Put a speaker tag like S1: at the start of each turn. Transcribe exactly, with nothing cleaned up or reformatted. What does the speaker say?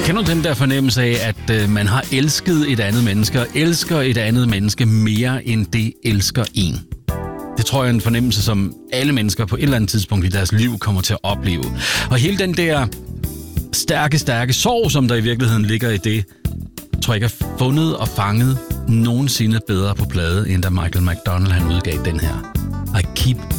S1: Kender du den der fornemmelse af, at øh, man har elsket et andet menneske, og elsker et andet menneske mere, end det elsker en? Det tror jeg er en fornemmelse, som alle mennesker på et eller andet tidspunkt i deres liv kommer til at opleve. Og hele den der stærke, stærke sorg, som der i virkeligheden ligger i det, tror jeg ikke er fundet og fanget nogensinde bedre på plade, end da Michael McDonald han udgav den her. I keep